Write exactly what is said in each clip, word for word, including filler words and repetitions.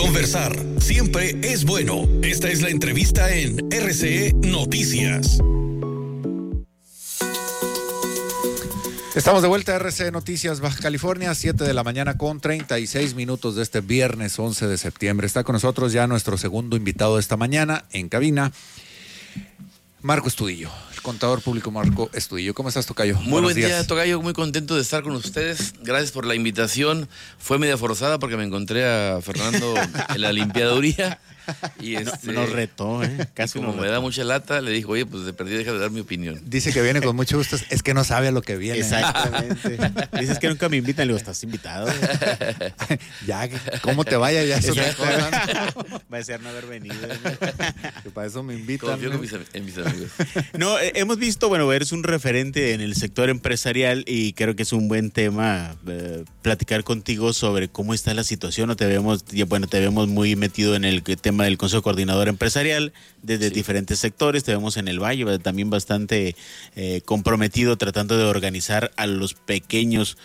Conversar siempre es bueno. Esta es la entrevista en R C E Noticias. Estamos de vuelta a R C E Noticias Baja California, siete de la mañana con treinta y seis minutos de este viernes once de septiembre. Está con nosotros ya nuestro segundo invitado de esta mañana en cabina, Marco Estudillo, el contador público Marco Estudillo. ¿Cómo estás, tocayo? Muy buen día, tocayo. Muy contento de estar con ustedes. Gracias por la invitación. Fue media forzada porque me encontré a Fernando en la limpiaduría. Y este, no, nos retó, ¿eh? Casi como me retó. Da mucha lata, le dijo, oye, pues de perdida deja de dar mi opinión. Dice que viene con mucho gusto, es que no sabe a lo que viene. Exactamente. Dices que nunca me invitan, le digo, ¿estás invitado? Ya, ¿cómo te vaya? Ya es otra cosa. Va a ser no haber venido. Que para eso me invitan. Confío en mis, en mis amigos. No, eh, hemos visto, bueno, eres un referente en el sector empresarial y creo que es un buen tema eh, platicar contigo sobre cómo está la situación. No te vemos, bueno, te vemos muy metido en el tema del Consejo Coordinador Empresarial desde sí. diferentes sectores. Te vemos en el Valle también bastante eh, comprometido tratando de organizar a los pequeños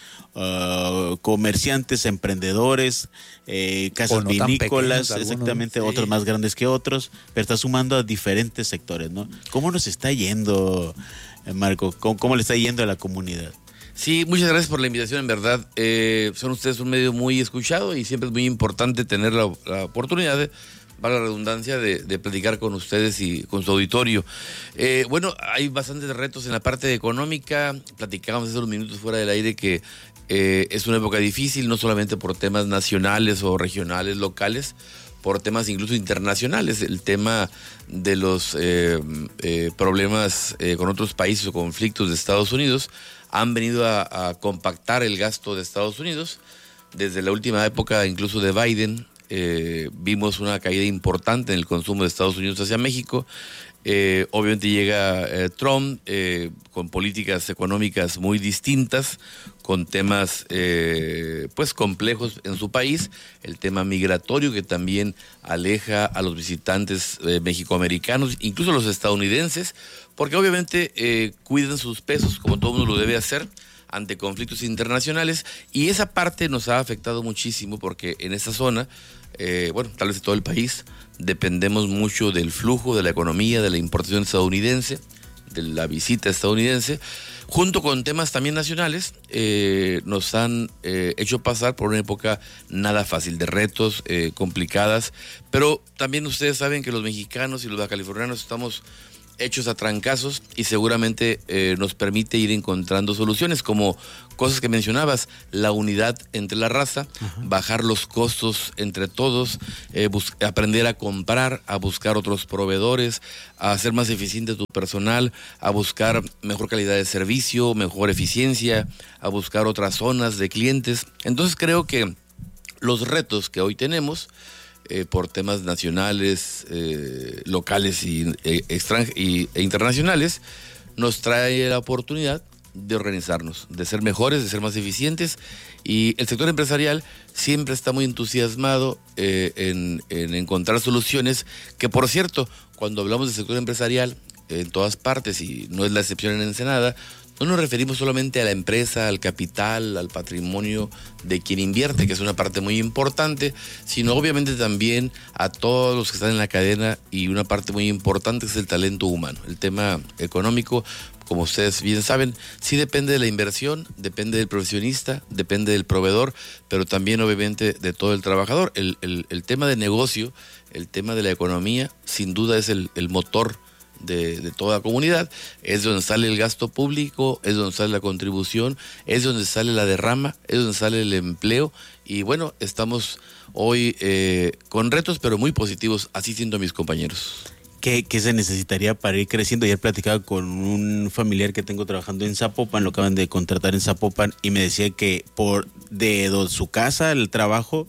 uh, comerciantes, emprendedores, eh, casas no vinícolas, exactamente, sí. otros más grandes que otros, pero está sumando a diferentes sectores, ¿no? ¿Cómo nos está yendo, Marco? ¿Cómo, cómo le está yendo a la comunidad? Sí, muchas gracias por la invitación, en verdad. Eh, son ustedes un medio muy escuchado y siempre es muy importante tener la, la oportunidad de, para la redundancia, de, de platicar con ustedes y con su auditorio. Eh, bueno, hay bastantes retos en la parte económica. Platicábamos hace unos minutos fuera del aire que eh, es una época difícil, no solamente por temas nacionales o regionales, locales, por temas incluso internacionales. El tema de los eh, eh, problemas eh, con otros países o conflictos de Estados Unidos han venido a, a compactar el gasto de Estados Unidos. Desde la última época, incluso de Biden, eh, vimos una caída importante en el consumo de Estados Unidos hacia México. Eh, obviamente llega eh, Trump eh, con políticas económicas muy distintas, con temas eh, pues complejos en su país, el tema migratorio que también aleja a los visitantes eh, mexicoamericanos, incluso a los estadounidenses, porque obviamente eh, cuidan sus pesos como todo mundo lo debe hacer ante conflictos internacionales, y esa parte nos ha afectado muchísimo porque en esa zona, eh, bueno, tal vez de todo el país, dependemos mucho del flujo, de la economía, de la importación estadounidense, de la visita estadounidense, junto con temas también nacionales. eh, nos han eh, hecho pasar por una época nada fácil, de retos eh, complicadas, pero también ustedes saben que los mexicanos y los bajacalifornianos estamos hechos a trancazos y seguramente eh, nos permite ir encontrando soluciones, como cosas que mencionabas, la unidad entre la raza, uh-huh. bajar los costos entre todos, eh, bus- aprender a comprar, a buscar otros proveedores, a hacer más eficiente tu personal, a buscar mejor calidad de servicio, mejor eficiencia, a buscar otras zonas de clientes. Entonces creo que los retos que hoy tenemos, Eh, por temas nacionales, eh, locales y, eh, extranj- y, e internacionales, nos trae la oportunidad de organizarnos, de ser mejores, de ser más eficientes, y el sector empresarial siempre está muy entusiasmado eh, en, en encontrar soluciones que, por cierto, cuando hablamos del sector empresarial en todas partes, y no es la excepción en Ensenada, no nos referimos solamente a la empresa, al capital, al patrimonio de quien invierte, que es una parte muy importante, sino obviamente también a todos los que están en la cadena, y una parte muy importante es el talento humano. El tema económico, como ustedes bien saben, sí depende de la inversión, depende del profesionista, depende del proveedor, pero también obviamente de todo el trabajador. El, el, el tema de negocio, el tema de la economía, sin duda es el, el motor De, de toda comunidad. Es donde sale el gasto público, es donde sale la contribución, es donde sale la derrama, es donde sale el empleo, y bueno, estamos hoy eh, con retos pero muy positivos, así siento a mis compañeros. ¿Qué, ¿Qué se necesitaría para ir creciendo? Ayer platicaba con un familiar que tengo trabajando en Zapopan, lo acaban de contratar en Zapopan, y me decía que por de su casa al trabajo,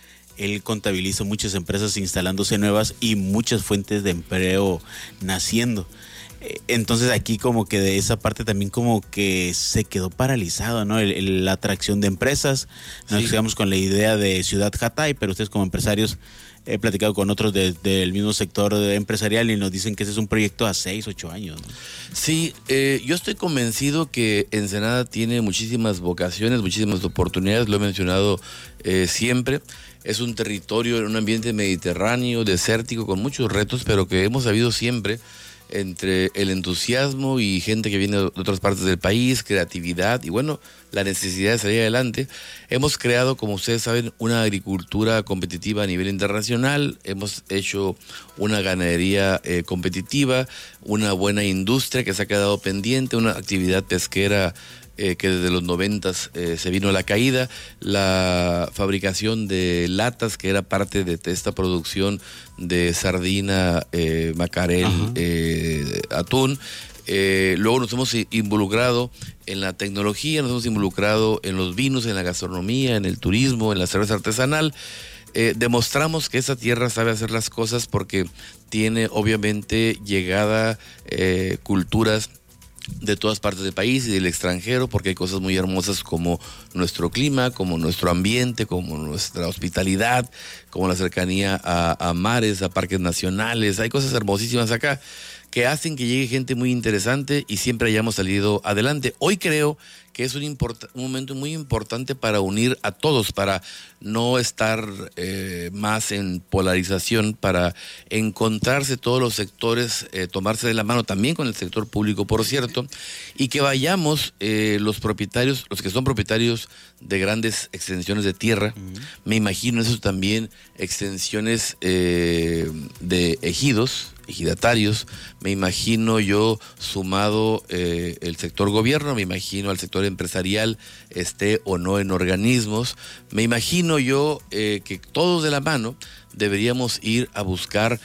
él contabiliza muchas empresas instalándose nuevas y muchas fuentes de empleo naciendo. Entonces aquí como que de esa parte también como que se quedó paralizado, ¿no? El, el, la atracción de empresas. Nos sí. quedamos con la idea de Ciudad Hatay, pero ustedes como empresarios, he platicado con otros de, del mismo sector empresarial y nos dicen que ese es un proyecto a seis, ocho años, ¿no? Sí, eh, yo estoy convencido que Ensenada tiene muchísimas vocaciones, muchísimas oportunidades, lo he mencionado eh, siempre. Es un territorio en un ambiente mediterráneo, desértico, con muchos retos, pero que hemos sabido siempre, entre el entusiasmo y gente que viene de otras partes del país, creatividad y bueno, la necesidad de salir adelante, hemos creado, como ustedes saben, una agricultura competitiva a nivel internacional, hemos hecho una ganadería eh, competitiva, una buena industria que se ha quedado pendiente, una actividad pesquera Eh, que desde los noventas eh, se vino a la caída, la fabricación de latas, que era parte de esta producción de sardina, eh, macarel, eh, atún. Eh, luego nos hemos involucrado en la tecnología, nos hemos involucrado en los vinos, en la gastronomía, en el turismo, en la cerveza artesanal. Eh, demostramos que esa tierra sabe hacer las cosas porque tiene obviamente llegada eh, culturas de todas partes del país y del extranjero, porque hay cosas muy hermosas como nuestro clima, como nuestro ambiente, como nuestra hospitalidad, como la cercanía a, a mares, a parques nacionales. Hay cosas hermosísimas acá que hacen que llegue gente muy interesante y siempre hayamos salido adelante. Hoy creo que es un, import- un momento muy importante para unir a todos, para no estar eh, más en polarización, para encontrarse todos los sectores, eh, tomarse de la mano también con el sector público, por cierto, y que vayamos eh, los propietarios, los que son propietarios de grandes extensiones de tierra, uh-huh. me imagino eso también, extensiones eh, de ejidos, ejidatarios, me imagino yo sumado eh, el sector gobierno, me imagino al sector empresarial, esté o no en organismos, me imagino yo eh, que todos de la mano deberíamos ir a buscar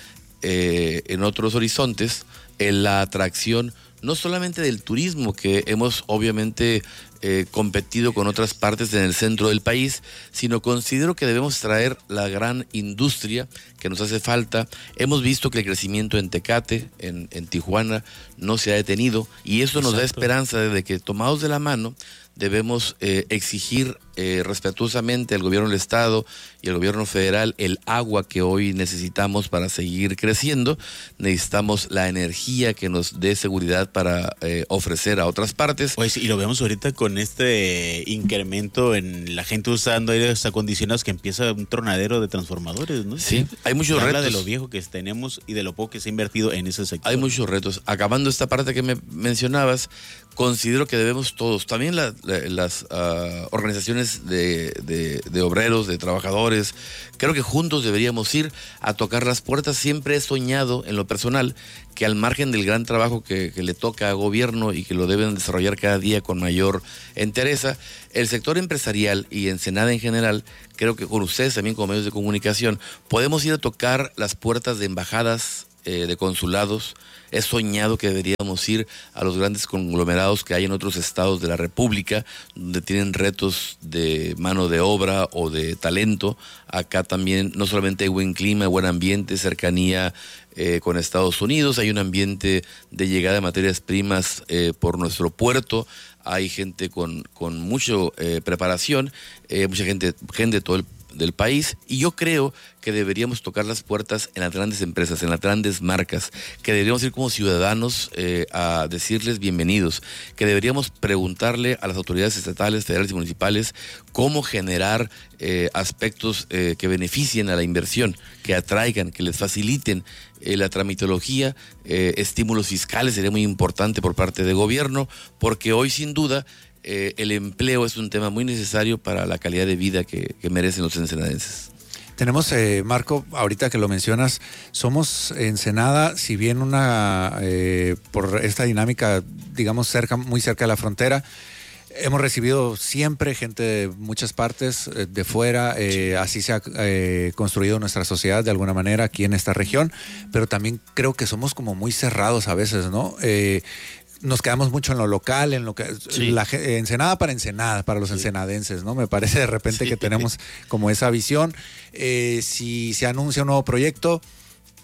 eh, en otros horizontes en la atracción no solamente del turismo, que hemos obviamente eh, competido con otras partes en el centro del país, sino considero que debemos traer la gran industria que nos hace falta. Hemos visto que el crecimiento en Tecate, en, en Tijuana, no se ha detenido y eso nos Exacto. da esperanza de que tomados de la mano debemos eh, exigir eh, respetuosamente al gobierno del Estado y al gobierno federal el agua que hoy necesitamos para seguir creciendo. Necesitamos la energía que nos dé seguridad para eh, ofrecer a otras partes. Pues, y lo vemos ahorita con este incremento en la gente usando aires acondicionados que empieza un tronadero de transformadores, ¿no? Sí, hay muchos retos. Habla de lo viejo que tenemos y de lo poco que se ha invertido en ese sector. Hay muchos retos. Acabando esta parte que me mencionabas, considero que debemos todos, también la, la, las uh, organizaciones de, de, de obreros, de trabajadores, creo que juntos deberíamos ir a tocar las puertas. Siempre he soñado en lo personal que al margen del gran trabajo que, que le toca a gobierno y que lo deben desarrollar cada día con mayor entereza, el sector empresarial y Ensenada en general, creo que con ustedes también como medios de comunicación, podemos ir a tocar las puertas de embajadas, eh, de consulados. He soñado que deberíamos ir a los grandes conglomerados que hay en otros estados de la República, donde tienen retos de mano de obra o de talento. Acá también no solamente hay buen clima, buen ambiente, cercanía eh, con Estados Unidos, hay un ambiente de llegada de materias primas eh, por nuestro puerto, hay gente con, con mucha eh, preparación, eh, mucha gente, gente de todo el del país, y yo creo que deberíamos tocar las puertas en las grandes empresas, en las grandes marcas, que deberíamos ir como ciudadanos eh, a decirles bienvenidos, que deberíamos preguntarle a las autoridades estatales, federales y municipales cómo generar eh, aspectos eh, que beneficien a la inversión, que atraigan, que les faciliten eh, la tramitología, eh, estímulos fiscales sería muy importante por parte del gobierno, porque hoy sin duda Eh, el empleo es un tema muy necesario para la calidad de vida que, que merecen los ensenadenses. Tenemos, eh, Marco, ahorita que lo mencionas, somos Ensenada, si bien una, eh, por esta dinámica, digamos, cerca, muy cerca de la frontera, hemos recibido siempre gente de muchas partes, eh, de fuera, eh, así se ha eh, construido nuestra sociedad de alguna manera aquí en esta región, pero también creo que somos como muy cerrados a veces, ¿no? Eh, Nos quedamos mucho en lo local, en lo que sí. la Ensenada para Ensenada, para los sí. ensenadenses, ¿no? Me parece de repente sí. que tenemos como esa visión. Eh, si se anuncia un nuevo proyecto,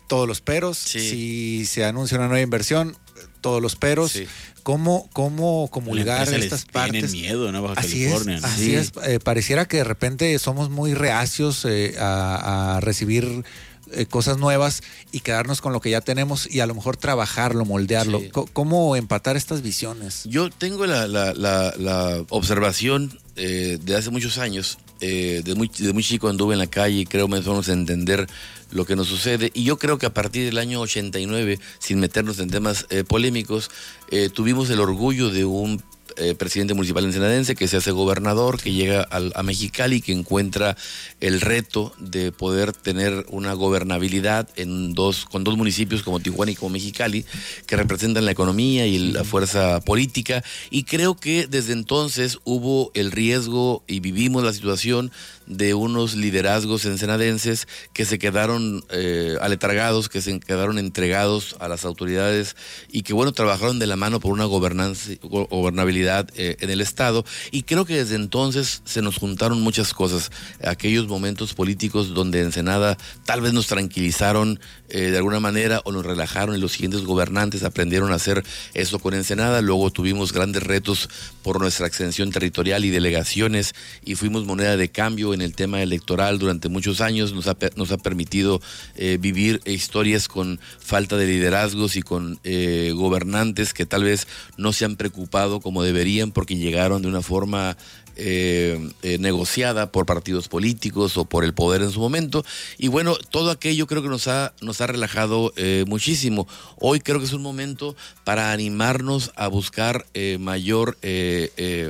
todos los peros. Sí. Si se anuncia una nueva inversión, todos los peros. Sí. ¿Cómo, cómo comulgar estas partes? Tienen miedo, ¿no? Baja Así California. es, ¿no? así Sí. es. Eh, pareciera que de repente somos muy reacios eh, a, a recibir eh, cosas nuevas y quedarnos con lo que ya tenemos y a lo mejor trabajarlo, moldearlo. Sí. Co- ¿Cómo empatar estas visiones? Yo tengo la, la, la, la observación eh, de hace muchos años. Eh, de, muy, de muy chico anduve en la calle y creo que empezamos a entender lo que nos sucede. Y yo creo que a partir del año ochenta y nueve, sin meternos en temas eh, polémicos, eh, tuvimos el orgullo de un eh, presidente municipal ensenadense que se hace gobernador, que llega al, a Mexicali, que encuentra el reto de poder tener una gobernabilidad en dos, con dos municipios como Tijuana y como Mexicali, que representan la economía y la fuerza política. Y creo que desde entonces hubo el riesgo y vivimos la situación de unos liderazgos ensenadenses que se quedaron eh, aletargados, que se quedaron entregados a las autoridades y que, bueno, trabajaron de la mano por una gobernanza, go- gobernabilidad eh, en el Estado. Y creo que desde entonces se nos juntaron muchas cosas. Aquellos momentos políticos donde Ensenada tal vez nos tranquilizaron eh, de alguna manera o nos relajaron, y los siguientes gobernantes aprendieron a hacer eso con Ensenada. Luego tuvimos grandes retos por nuestra extensión territorial y delegaciones y fuimos moneda de cambio en el tema electoral durante muchos años. Nos ha, nos ha permitido eh, vivir historias con falta de liderazgos y con eh, gobernantes que tal vez no se han preocupado como deberían porque llegaron de una forma Eh, eh, negociada por partidos políticos o por el poder en su momento. Y bueno, todo aquello creo que nos ha, nos ha relajado eh, muchísimo. Hoy creo que es un momento para animarnos a buscar eh, mayor eh, eh,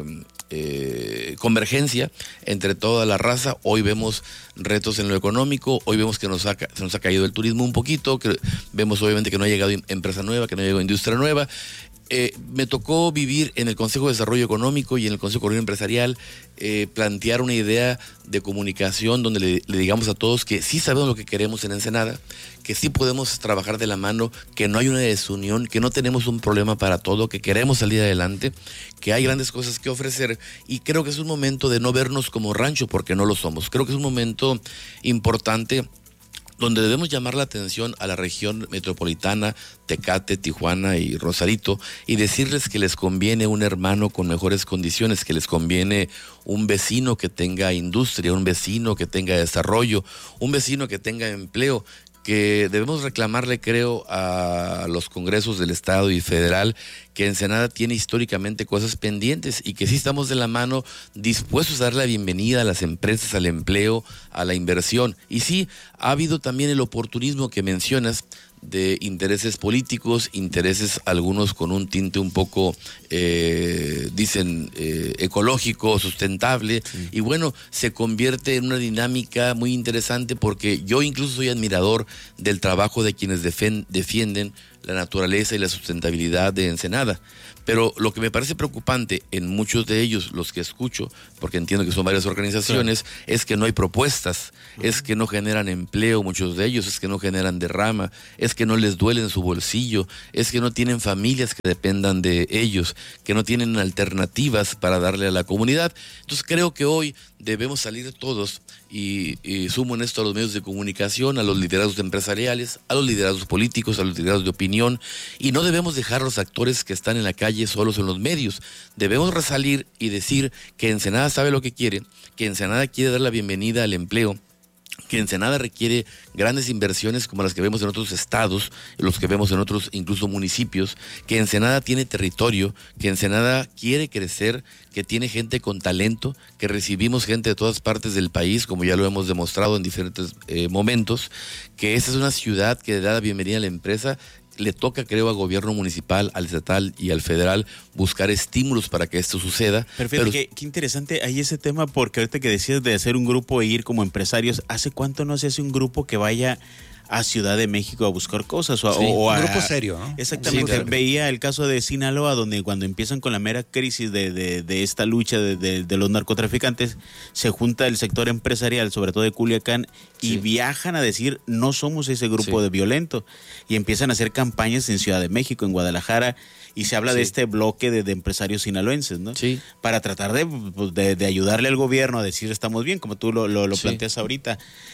eh, convergencia entre toda la raza. Hoy vemos retos en lo económico, hoy vemos que nos ha, se nos ha caído el turismo un poquito, que vemos obviamente que no ha llegado empresa nueva, que no ha llegado industria nueva. Eh, me tocó vivir en el Consejo de Desarrollo Económico y en el Consejo de Coordinación Empresarial, eh, plantear una idea de comunicación donde le, le digamos a todos que sí sabemos lo que queremos en Ensenada, que sí podemos trabajar de la mano, que no hay una desunión, que no tenemos un problema para todo, que queremos salir adelante, que hay grandes cosas que ofrecer, y creo que es un momento de no vernos como rancho porque no lo somos. Creo que es un momento importante donde debemos llamar la atención a la región metropolitana, Tecate, Tijuana y Rosarito, y decirles que les conviene un hermano con mejores condiciones, que les conviene un vecino que tenga industria, un vecino que tenga desarrollo, un vecino que tenga empleo, que debemos reclamarle, creo, a los congresos del Estado y federal, que Ensenada tiene históricamente cosas pendientes y que sí estamos de la mano dispuestos a dar la bienvenida a las empresas, al empleo, a la inversión. Y sí, ha habido también el oportunismo que mencionas, de intereses políticos, intereses algunos con un tinte un poco, eh, dicen, eh, ecológico, sustentable, sí. Y bueno, se convierte en una dinámica muy interesante porque yo incluso soy admirador del trabajo de quienes defen- defienden la naturaleza y la sustentabilidad de Ensenada. Pero lo que me parece preocupante en muchos de ellos, los que escucho, porque entiendo que son varias organizaciones, sí. Es que no hay propuestas, uh-huh. Es que no generan empleo muchos de ellos, es que no generan derrama, es que no les duele en su bolsillo, es que no tienen familias que dependan de ellos, que no tienen alternativas para darle a la comunidad. Entonces creo que hoy debemos salir todos, y, y sumo en esto a los medios de comunicación, a los liderazgos empresariales, a los liderazgos políticos, a los liderazgos de opinión, y no debemos dejar a los actores que están en la calle solos en los medios. Debemos resalir y decir que Ensenada sabe lo que quiere, que Ensenada quiere dar la bienvenida al empleo, que Ensenada requiere grandes inversiones como las que vemos en otros estados, los que vemos en otros incluso municipios, que Ensenada tiene territorio, que Ensenada quiere crecer, que tiene gente con talento, que recibimos gente de todas partes del país, como ya lo hemos demostrado en diferentes eh, momentos, que esta es una ciudad que da la bienvenida a la empresa. Le toca, creo, al gobierno municipal, al estatal y al federal buscar estímulos para que esto suceda. Perfecto, pero qué, qué interesante hay ese tema, porque ahorita que decías de hacer un grupo e ir como empresarios, ¿hace cuánto no se hace un grupo que vaya a Ciudad de México a buscar cosas? O, sí, o a, un grupo serio, ¿no? Exactamente. Sí, claro. Veía el caso de Sinaloa, donde cuando empiezan con la mera crisis de, de, de esta lucha de, de, de los narcotraficantes, se junta el sector empresarial, sobre todo de Culiacán, y sí. viajan a decir, no somos ese grupo sí. de violento, y empiezan a hacer campañas en Ciudad de México, en Guadalajara, y se habla sí. de este bloque de, de empresarios sinaloenses, ¿no? Sí. Para tratar de, de, de ayudarle al gobierno a decir estamos bien, como tú lo, lo, lo sí. planteas ahorita.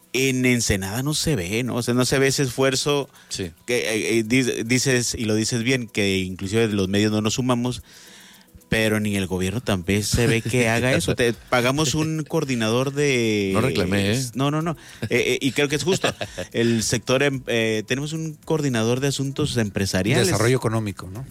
En Ensenada no se ve, ¿no? O sea, no se ve ese esfuerzo Sí. que eh, eh, dices, y lo dices bien, que inclusive los medios no nos sumamos, pero ni el gobierno también se ve que haga eso. Te pagamos un coordinador de... No reclamé, ¿eh? No, no, no. Eh, eh, y creo que es justo. El sector, eh, tenemos un coordinador de asuntos empresariales. Desarrollo económico, ¿no?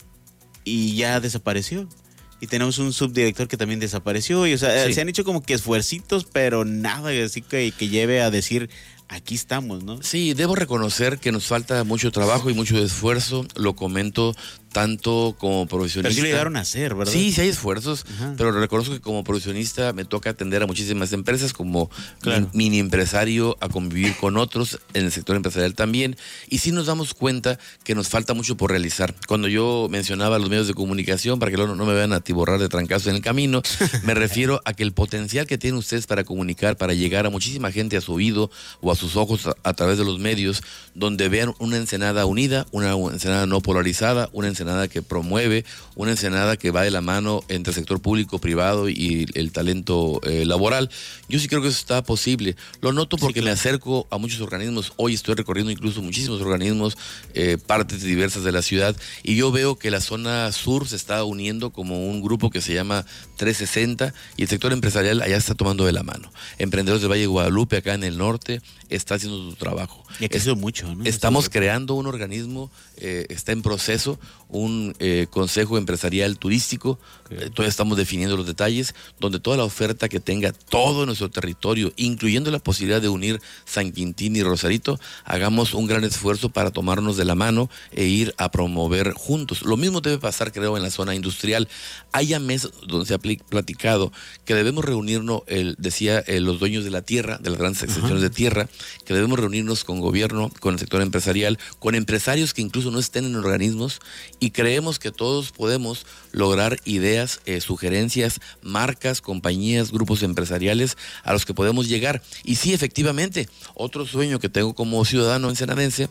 Y ya desapareció. Y tenemos un subdirector que también desapareció. Y, o sea, Sí. se han hecho como que esfuercitos, pero nada así que, que lleve a decir, aquí estamos, ¿no? Sí, debo reconocer que nos falta mucho trabajo y mucho esfuerzo. Lo comento tanto como profesionista. Pero sí lo llegaron a hacer, ¿verdad? Sí, sí hay esfuerzos, Ajá. pero reconozco que como profesionista me toca atender a muchísimas empresas, como Claro. mi- mini empresario, a convivir con otros en el sector empresarial también, y sí nos damos cuenta que nos falta mucho por realizar. Cuando yo mencionaba los medios de comunicación, para que luego no me vean atiborrar de trancazos en el camino, me refiero a que el potencial que tienen ustedes para comunicar, para llegar a muchísima gente a su oído o a sus ojos a, a través de los medios, donde vean una Ensenada unida, una Ensenada no polarizada, una Ensenada que promueve, una Ensenada que va de la mano entre el sector público, privado y el talento eh, laboral. Yo sí creo que eso está posible. Lo noto porque Sí, claro. me acerco a muchos organismos. Hoy estoy recorriendo incluso muchísimos organismos, eh, partes diversas de la ciudad, y yo veo que la zona sur se está uniendo como un grupo que se llama trescientos sesenta, y el sector empresarial allá está tomando de la mano. Emprendedores del Valle de Guadalupe, acá en el norte, está haciendo su trabajo. Y ha crecido mucho, ¿no? Estamos Eso- creando un organismo, eh, está en proceso, un eh, consejo empresarial turístico, eh, todavía estamos definiendo los detalles, donde toda la oferta que tenga todo nuestro territorio, incluyendo la posibilidad de unir San Quintín y Rosarito, hagamos un gran esfuerzo para tomarnos de la mano e ir a promover juntos. Lo mismo debe pasar, creo, en la zona industrial. Hay ya meses donde se ha pli- platicado que debemos reunirnos, el, decía eh, los dueños de la tierra, de las grandes extensiones de tierra, que debemos reunirnos con gobierno, con el sector empresarial, con empresarios que incluso no estén en organismos, y creemos que todos podemos lograr ideas, eh, sugerencias, marcas, compañías, grupos empresariales a los que podemos llegar. Y sí, efectivamente, otro sueño que tengo como ciudadano ensenadense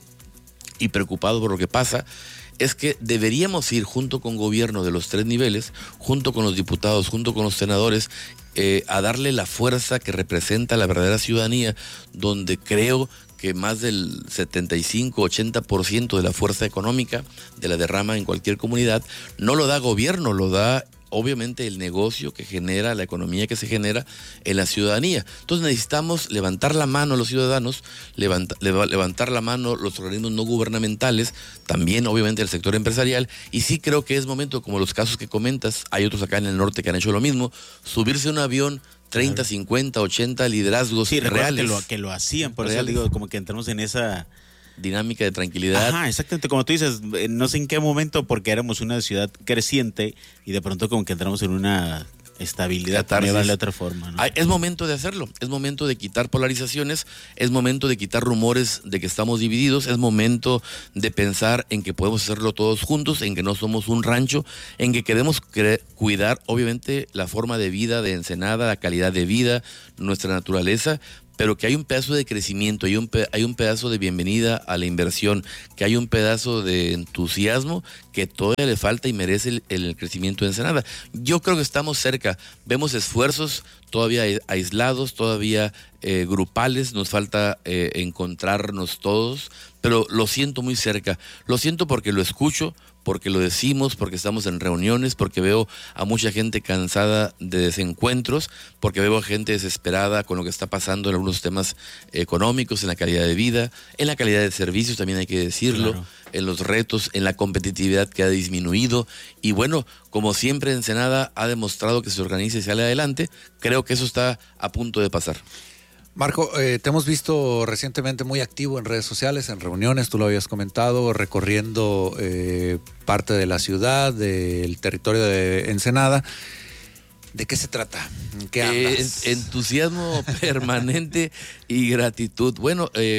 y preocupado por lo que pasa, es que deberíamos ir junto con gobierno de los tres niveles, junto con los diputados, junto con los senadores, eh, a darle la fuerza que representa la verdadera ciudadanía, donde creo que más del setenta y cinco, ochenta por ciento de la fuerza económica de la derrama en cualquier comunidad no lo da gobierno, lo da obviamente el negocio que genera, la economía que se genera en la ciudadanía. Entonces necesitamos levantar la mano a los ciudadanos, levanta, leva, levantar la mano los organismos no gubernamentales, también obviamente el sector empresarial, y sí creo que es momento, como los casos que comentas, hay otros acá en el norte que han hecho lo mismo, subirse a un avión, treinta, cincuenta, ochenta liderazgos Sí, recuerda reales. que lo, que lo hacían, por Reales. eso digo, como que entramos en esa... Dinámica de tranquilidad. Ajá, exactamente, como tú dices, eh, no sé en qué momento, porque éramos una ciudad creciente y de pronto como que entramos en una estabilidad, Catarsis. también de otra forma, ¿no? Ay, es momento de hacerlo, es momento de quitar polarizaciones, es momento de quitar rumores de que estamos divididos, es momento de pensar en que podemos hacerlo todos juntos, en que no somos un rancho, en que queremos cre- cuidar obviamente la forma de vida de Ensenada, la calidad de vida, nuestra naturaleza, pero que hay un pedazo de crecimiento, hay un, pe- hay un pedazo de bienvenida a la inversión, que hay un pedazo de entusiasmo que todavía le falta y merece el, el crecimiento de Ensenada. Yo creo que estamos cerca, vemos esfuerzos todavía aislados, todavía eh, grupales, nos falta eh, encontrarnos todos, pero lo siento muy cerca, lo siento porque lo escucho, porque lo decimos, porque estamos en reuniones, porque veo a mucha gente cansada de desencuentros, porque veo a gente desesperada con lo que está pasando en algunos temas económicos, en la calidad de vida, en la calidad de servicios, también hay que decirlo, Claro. en los retos, en la competitividad que ha disminuido. Y bueno, como siempre Ensenada ha demostrado que se organiza y sale adelante, creo que eso está a punto de pasar. Marco, eh, te hemos visto recientemente muy activo en redes sociales, en reuniones, tú lo habías comentado, recorriendo eh, parte de la ciudad, del territorio de Ensenada. ¿De qué se trata? ¿En qué Eh, andas? entusiasmo permanente y gratitud. Bueno, eh,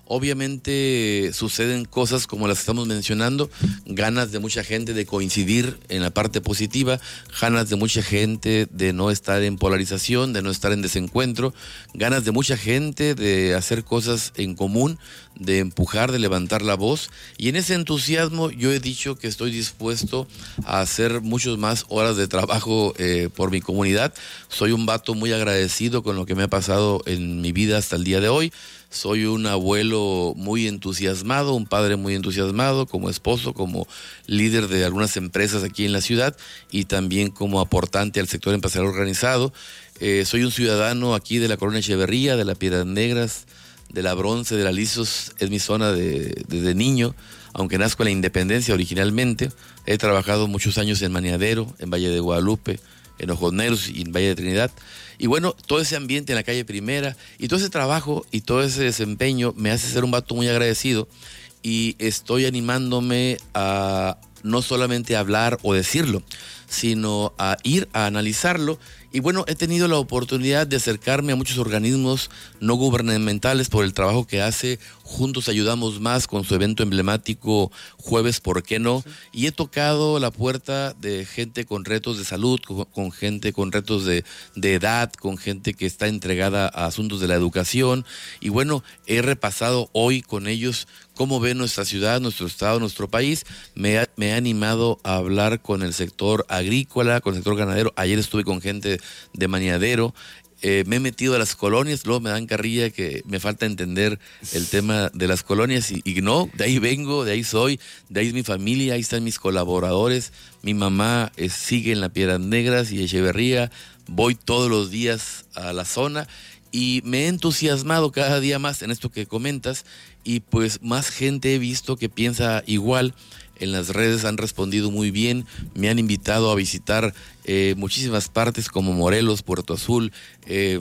Obviamente suceden cosas como las que estamos mencionando, ganas de mucha gente de coincidir en la parte positiva, ganas de mucha gente de no estar en polarización, de no estar en desencuentro, ganas de mucha gente de hacer cosas en común, de empujar, de levantar la voz. Y en ese entusiasmo yo he dicho que estoy dispuesto a hacer muchas más horas de trabajo eh, por mi comunidad. Soy un vato muy agradecido con lo que me ha pasado en mi vida hasta el día de hoy. Soy un abuelo muy entusiasmado, un padre muy entusiasmado, como esposo, como líder de algunas empresas aquí en la ciudad y también como aportante al sector empresarial organizado. Eh, soy un ciudadano aquí de la Colonia Echeverría, de la Piedras Negras, de la Bronce, de la Lizos. Es mi zona de, desde niño, aunque nazco en la Independencia originalmente. He trabajado muchos años en Maniadero, en Valle de Guadalupe, en Ojos Negros y en Valle de Trinidad. Y bueno, todo ese ambiente en la calle Primera y todo ese trabajo y todo ese desempeño me hace ser un vato muy agradecido y estoy animándome a no solamente hablar o decirlo, sino a ir a analizarlo. Y bueno, he tenido la oportunidad de acercarme a muchos organismos no gubernamentales por el trabajo que hace Juntos Ayudamos Más con su evento emblemático Jueves, ¿por qué no? Y he tocado la puerta de gente con retos de salud, con, con gente con retos de, de edad, con gente que está entregada a asuntos de la educación. Y bueno, he repasado hoy con ellos cómo ve nuestra ciudad, nuestro estado, nuestro país. Me ha, me ha animado a hablar con el sector agrícola, con el sector ganadero. Ayer estuve con gente de Maniadero. Eh, me he metido a las colonias, luego me dan carrilla que me falta entender el tema de las colonias y, y no, de ahí vengo, de ahí soy, de ahí es mi familia, ahí están mis colaboradores. Mi mamá eh, sigue en la Piedras Negras y Echeverría. Voy todos los días a la zona y me he entusiasmado cada día más en esto que comentas y pues más gente he visto que piensa igual. En las redes han respondido muy bien, me han invitado a visitar eh, muchísimas partes como Morelos, Puerto Azul, eh,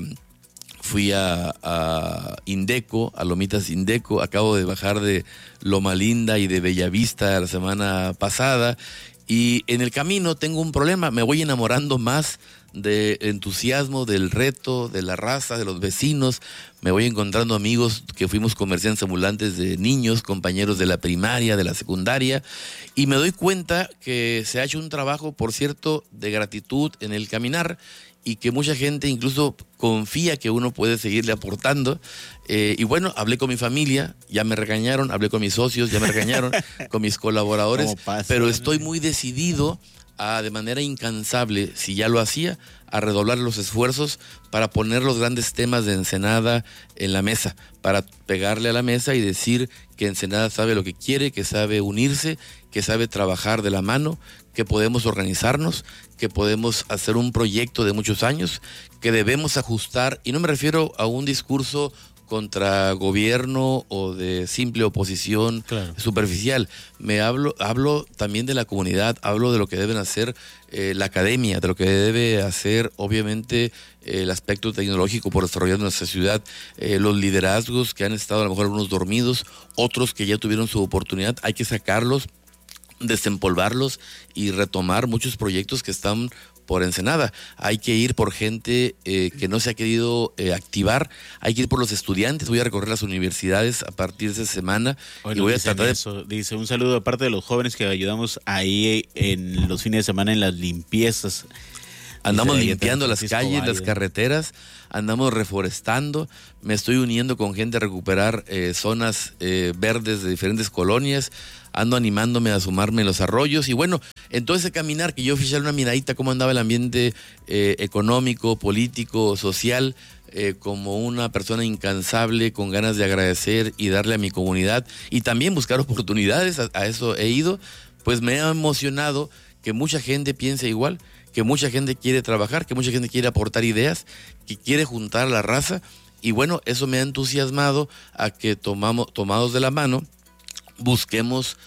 fui a, a Indeco, a Lomitas Indeco, acabo de bajar de Loma Linda y de Bellavista la semana pasada y en el camino tengo un problema, me voy enamorando más de entusiasmo, del reto, de la raza, de los vecinos. Me voy encontrando amigos que fuimos comerciantes ambulantes de niños, compañeros de la primaria, de la secundaria, y me doy cuenta que se ha hecho un trabajo, por cierto, de gratitud en el caminar y que mucha gente incluso confía que uno puede seguirle aportando. Eh, y bueno, hablé con mi familia, ya me regañaron, hablé con mis socios, ya me regañaron, con mis colaboradores, pero estoy muy decidido a, de manera incansable, si ya lo hacía, a redoblar los esfuerzos para poner los grandes temas de Ensenada en la mesa, para pegarle a la mesa y decir que Ensenada sabe lo que quiere, que sabe unirse, que sabe trabajar de la mano, que podemos organizarnos, que podemos hacer un proyecto de muchos años, que debemos ajustar, y no me refiero a un discurso contra gobierno o de simple oposición claro. superficial. Me hablo, hablo también de la comunidad, hablo de lo que deben hacer eh, la academia, de lo que debe hacer obviamente eh, el aspecto tecnológico por desarrollar nuestra ciudad, eh, los liderazgos que han estado a lo mejor algunos dormidos, otros que ya tuvieron su oportunidad, hay que sacarlos, desempolvarlos y retomar muchos proyectos que están por Ensenada. Hay que ir por gente eh, que no se ha querido eh, activar, hay que ir por los estudiantes. Voy a recorrer las universidades a partir de esa semana. Bueno, y voy a tratar de... Eso. Dice un saludo aparte de los jóvenes que ayudamos ahí en los fines de semana en las limpiezas. Andamos limpiando las calles, las carreteras, andamos reforestando, me estoy uniendo con gente a recuperar eh, zonas eh, verdes de diferentes colonias, ando animándome a sumarme en los arroyos y bueno, en todo ese caminar que yo fui a echar una miradita cómo andaba el ambiente eh, económico, político, social, eh, como una persona incansable con ganas de agradecer y darle a mi comunidad y también buscar oportunidades, a, a eso he ido, pues me ha emocionado que mucha gente piense igual, que mucha gente quiere trabajar, que mucha gente quiere aportar ideas, que quiere juntar a la raza y bueno, eso me ha entusiasmado a que tomamos, tomados de la mano, busquemos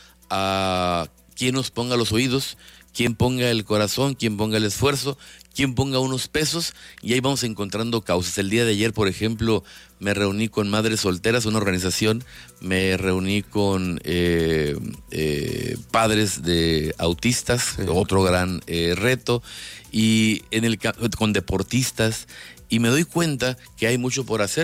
a quien nos ponga los oídos, quien ponga el corazón, quien ponga el esfuerzo, quien ponga unos pesos y ahí vamos encontrando causas. El día de ayer, por ejemplo, me reuní con Madres Solteras, una organización, me reuní con eh, eh, padres de autistas, sí. otro gran eh, reto, y en el con deportistas, y me doy cuenta que hay mucho por hacer,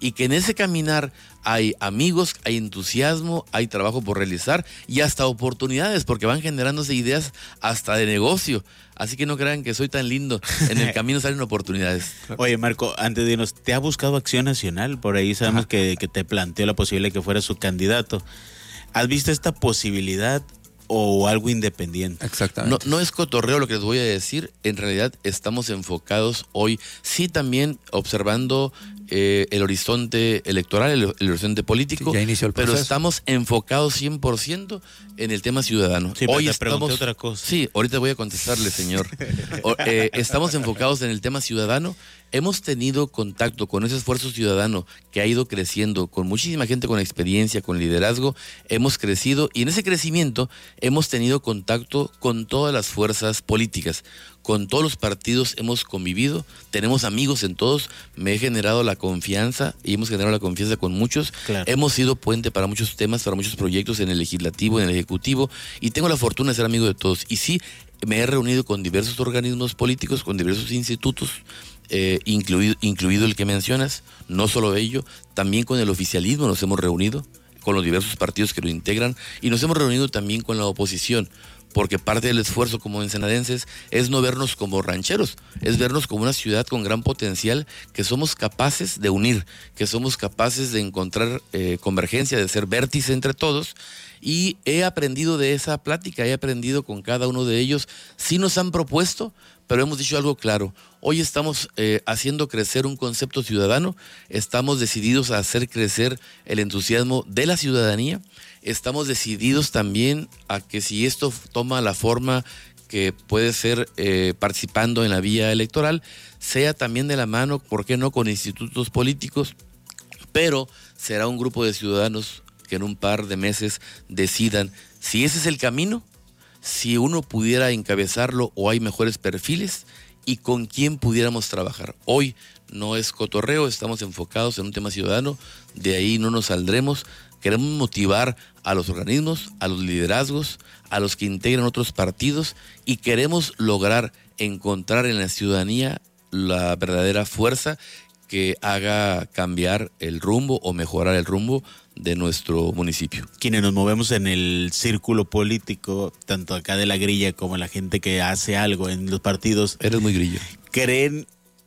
y que en ese caminar hay amigos, hay entusiasmo, hay trabajo por realizar y hasta oportunidades, porque van generándose ideas hasta de negocio. Así que no crean que soy tan lindo. En el camino salen oportunidades. Oye, Marco, antes de irnos, ¿te ha buscado Acción Nacional? Por ahí sabemos que, que te planteó la posibilidad de que fuera su candidato. ¿Has visto esta posibilidad o algo independiente? Exactamente. No, no es cotorreo lo que les voy a decir. En realidad estamos enfocados hoy, sí, también observando eh, el horizonte electoral, el, el horizonte político, Sí, ya inició el pero proceso. estamos enfocados cien por ciento en el tema ciudadano. Sí, pero hoy te estamos, pregunté otra cosa. Sí, ahorita voy a contestarle, señor. O, eh, estamos enfocados en el tema ciudadano. Hemos tenido contacto con ese esfuerzo ciudadano que ha ido creciendo, con muchísima gente con experiencia, con liderazgo. Hemos crecido y en ese crecimiento hemos tenido contacto con todas las fuerzas políticas, con todos los partidos hemos convivido, tenemos amigos en todos, me he generado la confianza y hemos generado la confianza con muchos. Claro. Hemos sido puente para muchos temas, para muchos proyectos en el legislativo, en el ejecutivo, y tengo la fortuna de ser amigo de todos. Y sí, me he reunido con diversos organismos políticos, con diversos institutos, eh, incluido, incluido el que mencionas, no solo ello, también con el oficialismo nos hemos reunido, con los diversos partidos que lo integran, y nos hemos reunido también con la oposición, porque parte del esfuerzo como ensenadenses es no vernos como rancheros, es vernos como una ciudad con gran potencial que somos capaces de unir, que somos capaces de encontrar eh, convergencia, de ser vértice entre todos. Y he aprendido de esa plática, he aprendido con cada uno de ellos. Sí nos han propuesto, pero hemos dicho algo claro. Hoy estamos eh, haciendo crecer un concepto ciudadano, estamos decididos a hacer crecer el entusiasmo de la ciudadanía, estamos decididos también a que si esto toma la forma que puede ser eh, participando en la vía electoral, sea también de la mano, ¿por qué no?, con institutos políticos, pero será un grupo de ciudadanos que en un par de meses decidan si ese es el camino, si uno pudiera encabezarlo o hay mejores perfiles y con quién pudiéramos trabajar. Hoy no es cotorreo, estamos enfocados en un tema ciudadano, de ahí no nos saldremos. Queremos motivar a los organismos, a los liderazgos, a los que integran otros partidos y queremos lograr encontrar en la ciudadanía la verdadera fuerza que haga cambiar el rumbo o mejorar el rumbo de nuestro municipio. Quienes nos movemos en el círculo político, tanto acá de la grilla como la gente que hace algo en los partidos, Eres muy grillo. ¿creen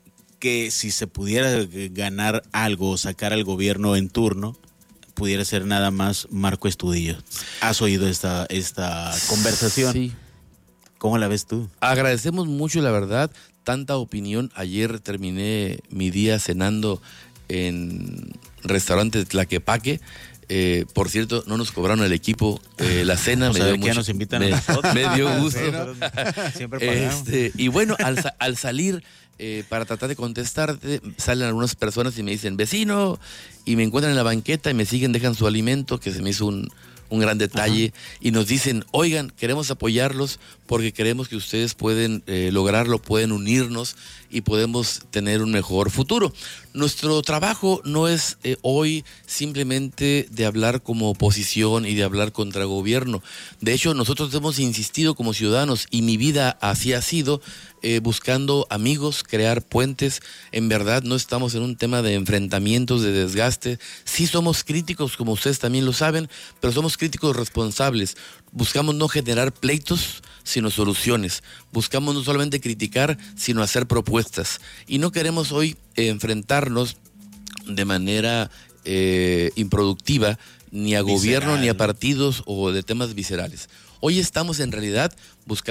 que si se pudiera ganar algo o sacar al gobierno en turno, pudiera ser nada más Marco Estudillo? ¿Has oído esta, esta conversación? Sí. ¿Cómo la ves tú? Agradecemos mucho, la verdad, tanta opinión. Ayer terminé mi día cenando en restaurante Tlaquepaque. Eh, por cierto, no nos cobraron el equipo eh, la cena. Pues me a dio ver, que mucho, nos invitan me, a nosotros. me dio gusto. Siempre pagamos. Este, y bueno, al, sa- al salir, eh, para tratar de contestarte, salen algunas personas y me dicen, vecino, y me encuentran en la banqueta y me siguen, dejan su alimento, que se me hizo un, un gran detalle, ajá, y nos dicen, oigan, queremos apoyarlos porque creemos que ustedes pueden eh, lograrlo, pueden unirnos y podemos tener un mejor futuro. Nuestro trabajo no es eh, hoy simplemente de hablar como oposición y de hablar contra gobierno. De hecho, nosotros hemos insistido como ciudadanos, y mi vida así ha sido, eh, buscando amigos, crear puentes. En verdad no estamos en un tema de enfrentamientos, de desgaste. Sí somos críticos, como ustedes también lo saben, pero somos críticos responsables. Buscamos no generar pleitos, sino soluciones. Buscamos no solamente criticar, sino hacer propuestas. Y no queremos hoy eh, enfrentarnos de manera eh, improductiva ni a Visceral. gobierno, ni a partidos o de temas viscerales. Hoy estamos en realidad buscando